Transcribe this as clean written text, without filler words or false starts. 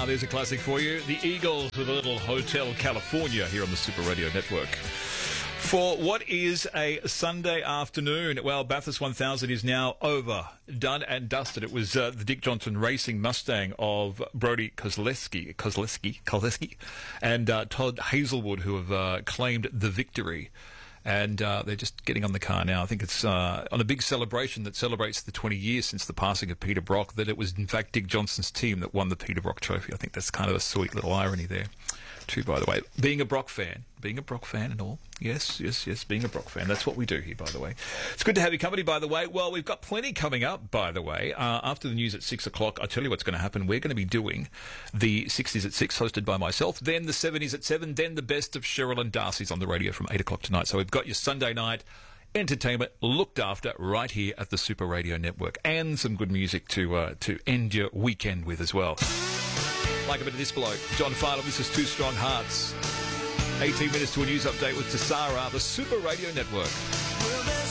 There's a classic for you. The Eagles with a little Hotel California here on the Super Radio Network. For what is a Sunday afternoon, well, Bathurst 1000 is now over, done and dusted. It was the Dick Johnson Racing Mustang of Brody Kozlowski and Todd Hazelwood who have claimed the victory. And they're just getting on the car now. I think it's on a big celebration that celebrates the 20 years since the passing of Peter Brock, that it was, in fact, Dick Johnson's team that won the Peter Brock Trophy. I think that's kind of a sweet little irony there, too, by the way. Being a Brock fan and all. Yes, being a Brock fan. That's what we do here, by the way. It's good to have your company, by the way. Well, we've got plenty coming up, by the way. After the news at 6 o'clock, I'll tell you what's going to happen. We're going to be doing the 60s at 6, hosted by myself, then the 70s at 7, then the best of Cheryl and Darcy's on the radio from 8 o'clock tonight. So we've got your Sunday night entertainment looked after right here at the Super Radio Network, and some good music to end your weekend with as well. Like a bit of this bloke, John Farnham. This is Two Strong Hearts. 18 minutes to a news update with Tassara, the Super Radio Network.